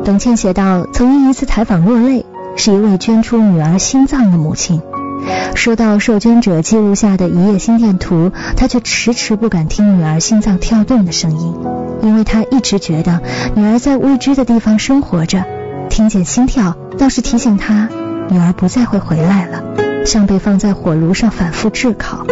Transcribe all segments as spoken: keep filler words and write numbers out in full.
董倩写道，曾因一次采访落泪，是一位捐出女儿心脏的母亲。收到受捐者记录下的一页心电图，她却迟迟不敢听女儿心脏跳动的声音，因为她一直觉得女儿在未知的地方生活着，听见心跳倒是提醒她女儿不再会回来了，像被放在火炉上反复炙烤。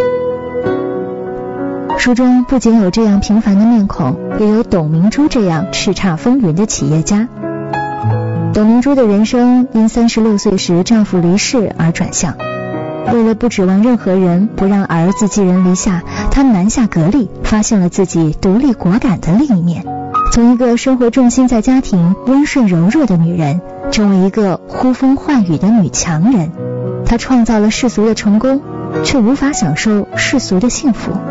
书中不仅有这样平凡的面孔，也有董明珠这样叱咤风云的企业家。董明珠的人生因三十六岁时丈夫离世而转向，为了不指望任何人，不让儿子寄人篱下，她南下格力，发现了自己独立果敢的另一面，从一个生活重心在家庭、温顺柔弱的女人，成为一个呼风唤雨的女强人。她创造了世俗的成功，却无法享受世俗的幸福。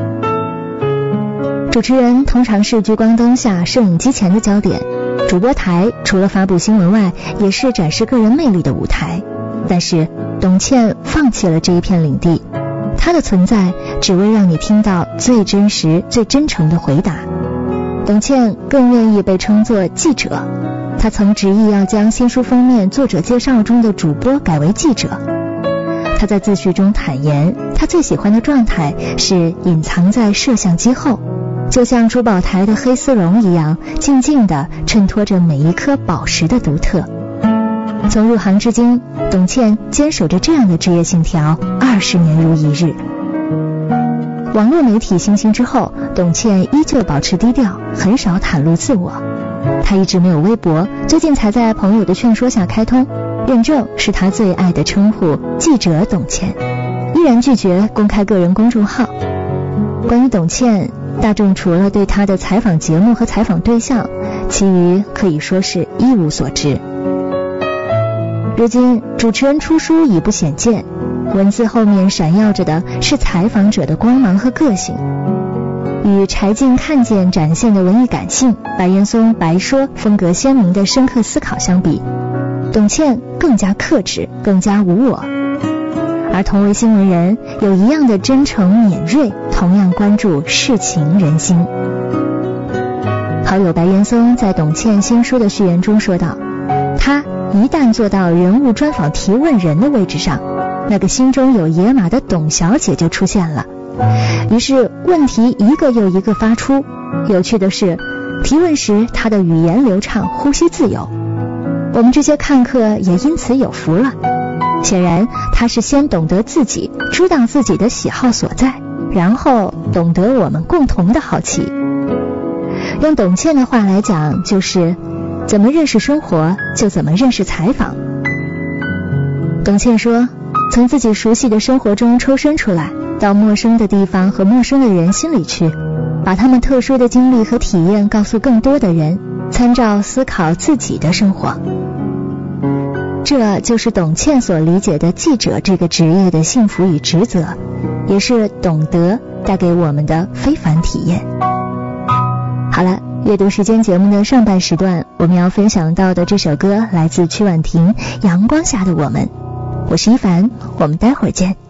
主持人通常是聚光灯下摄影机前的焦点，主播台除了发布新闻外，也是展示个人魅力的舞台。但是董倩放弃了这一片领地，她的存在只为让你听到最真实、最真诚的回答。董倩更愿意被称作记者，她曾执意要将新书封面作者介绍中的主播改为记者。她在自序中坦言，她最喜欢的状态是隐藏在摄像机后，就像珠宝台的黑丝绒一样，静静地衬托着每一颗宝石的独特。从入行至今，董倩坚守着这样的职业信条，二十年如一日。网络媒体兴起之后，董倩依旧保持低调，很少袒露自我。她一直没有微博，最近才在朋友的劝说下开通，认证是她最爱的称呼，记者董倩，依然拒绝公开个人公众号。关于董倩，大众除了对她的采访节目和采访对象，其余可以说是一无所知。如今主持人出书已不鲜见，文字后面闪耀着的是采访者的光芒和个性。与柴静看见展现的文艺感性，白岩松白说风格鲜明的深刻思考相比，董倩更加克制，更加无我。而同为新闻人，有一样的真诚敏锐，同样关注世情人心。好友白岩松在董倩新书的序言中说道，他一旦坐到人物专访提问人的位置上，那个心中有野马的董小姐就出现了。于是问题一个又一个发出，有趣的是，提问时她的语言流畅，呼吸自由，我们这些看客也因此有福了。显然她是先懂得自己，知道自己的喜好所在，然后懂得我们共同的好奇。用董倩的话来讲，就是怎么认识生活，就怎么认识采访。董倩说，从自己熟悉的生活中抽身出来，到陌生的地方和陌生的人心里去，把他们特殊的经历和体验告诉更多的人，参照思考自己的生活。这就是董倩所理解的记者这个职业的幸福与职责，也是懂得带给我们的非凡体验。好了，阅读时间节目的上半时段，我们要分享到的这首歌来自曲婉婷《阳光下的我们》。我是一凡，我们待会儿见。